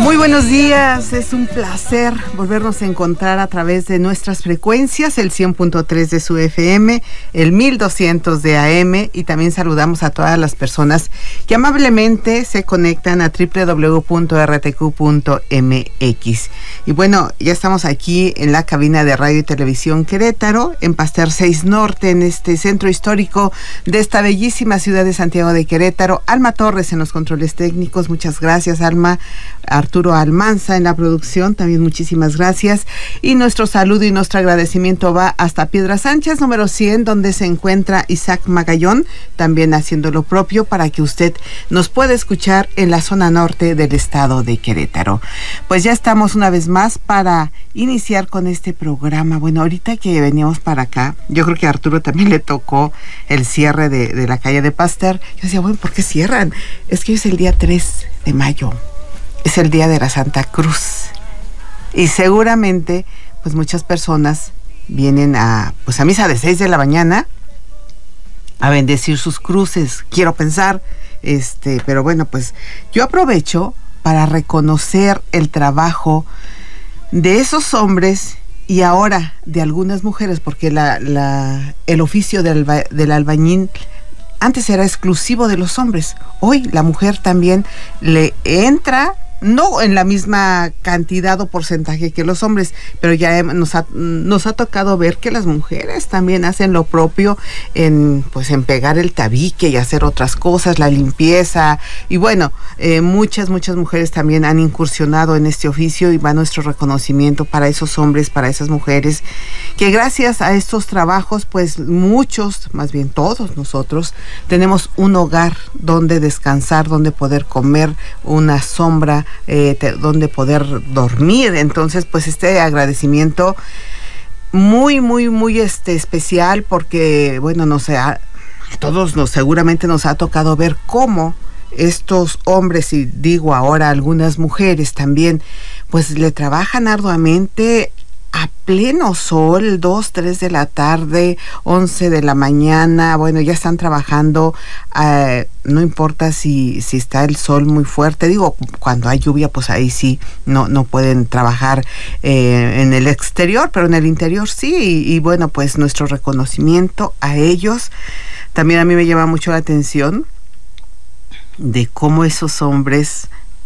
Muy buenos días, es un placer volvernos a encontrar a través de nuestras frecuencias, el 100.3 de su FM, el 1200 de AM, y también saludamos a todas las personas que amablemente se conectan a www.rtq.mx. Y bueno, ya estamos aquí en la cabina de Radio y Televisión Querétaro, en Pasteur 6 Norte, en este centro histórico de esta bellísima ciudad de Santiago de Querétaro. Alma Torres en los controles técnicos, muchas gracias, Alma. Arturo Almanza en la producción, también muchísimas gracias. Y nuestro saludo y nuestro agradecimiento va hasta Piedras Anchas, número 100, donde se encuentra Isaac Magallón, también haciendo lo propio para que usted nos pueda escuchar en la zona norte del estado de Querétaro. Pues ya estamos una vez más para iniciar con este programa. Bueno, ahorita que veníamos para acá, yo creo que a Arturo también le tocó el cierre de la calle de Pasteur. Yo decía, bueno, ¿por qué cierran? Es que hoy es el día 3 de mayo. Es el día de la Santa Cruz. Y seguramente, pues muchas personas vienen a misa de 6 de la mañana a bendecir sus cruces. Quiero pensar, pero bueno, pues yo aprovecho para reconocer el trabajo de esos hombres y ahora de algunas mujeres, porque el oficio del albañil antes era exclusivo de los hombres. Hoy la mujer también le entra, no en la misma cantidad o porcentaje que los hombres, pero ya nos ha tocado ver que las mujeres también hacen lo propio en pegar el tabique y hacer otras cosas, la limpieza, y bueno, muchas mujeres también han incursionado en este oficio, y va nuestro reconocimiento para esos hombres, para esas mujeres, que gracias a estos trabajos, pues muchos, más bien todos nosotros, tenemos un hogar donde descansar, donde poder comer, una sombra, donde poder dormir. Entonces, pues este agradecimiento muy especial, porque bueno, a todos seguramente nos ha tocado ver cómo estos hombres, y digo ahora algunas mujeres también, pues le trabajan arduamente a pleno sol, 2, 3 de la tarde, 11 de la mañana, bueno, ya están trabajando, no importa si está el sol muy fuerte, digo, cuando hay lluvia, pues ahí sí, no pueden trabajar en el exterior, pero en el interior sí, y bueno, pues nuestro reconocimiento a ellos. También a mí me llama mucho la atención de cómo esos hombres